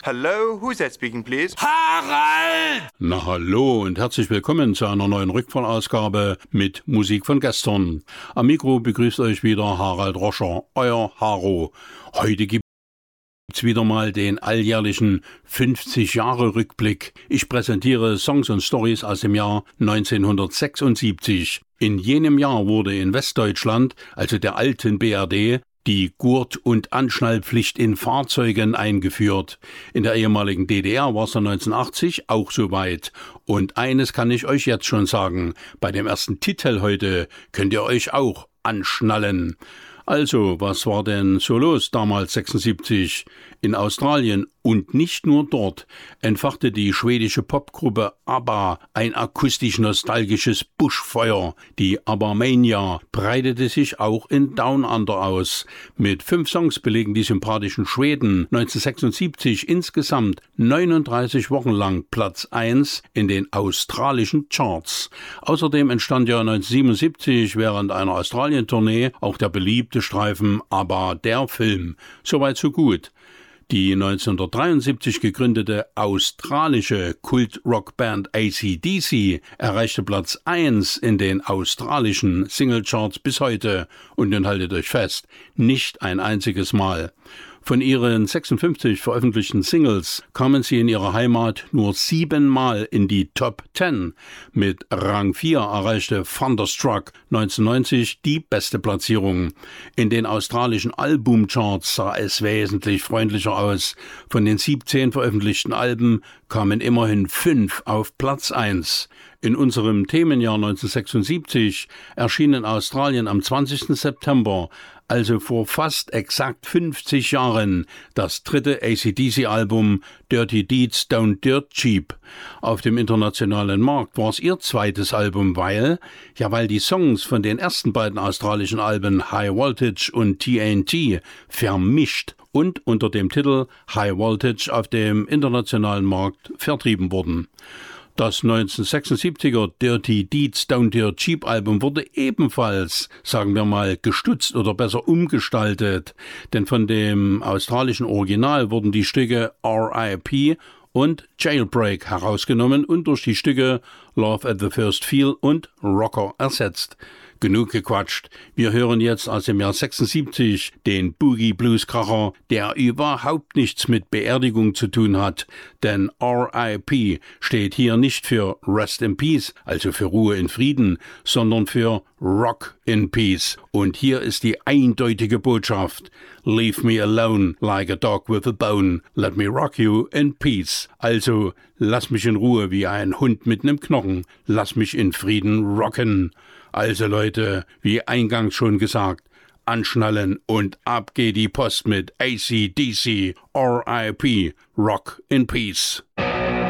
Hello, who's that speaking, please? Harald! Na hallo und herzlich willkommen zu einer neuen Rückfallausgabe mit Musik von gestern. Am Mikro begrüßt euch wieder Harald Roscher, euer Haro. Heute gibt's wieder mal den alljährlichen 50-Jahre-Rückblick. Ich präsentiere Songs und Stories aus dem Jahr 1976. In jenem Jahr wurde in Westdeutschland, also der alten BRD, die Gurt- und Anschnallpflicht in Fahrzeugen eingeführt. In der ehemaligen DDR war es 1980 auch soweit. Und eines kann ich euch jetzt schon sagen, bei dem ersten Titel heute könnt ihr euch auch anschnallen. Also, was war denn so los damals 76? In Australien und nicht nur dort entfachte die schwedische Popgruppe ABBA ein akustisch-nostalgisches Buschfeuer. Die ABBA-Mania breitete sich auch in Down Under aus. Mit 5 Songs belegen die sympathischen Schweden 1976 insgesamt 39 Wochen lang Platz 1 in den australischen Charts. Außerdem entstand ja 1977 während einer Australien-Tournee auch der beliebte Streifen ABBA der Film. Soweit so gut. Die 1973 gegründete australische Kult-Rockband AC/DC erreichte Platz 1 in den australischen Singlecharts bis heute und nun haltet euch fest, nicht ein einziges Mal. Von ihren 56 veröffentlichten Singles kamen sie in ihrer Heimat nur 7 Mal in die Top 10. Mit Rang 4 erreichte Thunderstruck 1990 die beste Platzierung. In den australischen Albumcharts sah es wesentlich freundlicher aus. Von den 17 veröffentlichten Alben kamen immerhin 5 auf Platz 1. In unserem Themenjahr 1976 erschien in Australien am 20. September, also vor fast exakt 50 Jahren, das dritte AC/DC-Album Dirty Deeds Don't Dirt Cheap. Auf dem internationalen Markt war es ihr zweites Album, weil die Songs von den ersten beiden australischen Alben High Voltage und TNT vermischt und unter dem Titel High Voltage auf dem internationalen Markt vertrieben wurden. Das 1976er Dirty Deeds Don't Dirt Cheap Album wurde ebenfalls, sagen wir mal, gestutzt oder besser umgestaltet, denn von dem australischen Original wurden die Stücke R.I.P. und Jailbreak herausgenommen und durch die Stücke Love at the First Feel und Rocker ersetzt. Genug gequatscht. Wir hören jetzt aus dem Jahr 76 den Boogie-Blues-Kracher, der überhaupt nichts mit Beerdigung zu tun hat. Denn R.I.P. steht hier nicht für Rest in Peace, also für Ruhe in Frieden, sondern für Rock in Peace. Und hier ist die eindeutige Botschaft. Leave me alone like a dog with a bone. Let me rock you in peace. Also, lass mich in Ruhe wie ein Hund mit nem Knochen. Lass mich in Frieden rocken. Also Leute, wie eingangs schon gesagt, anschnallen und ab geht die Post mit AC/DC, R.I.P., Rock in Peace.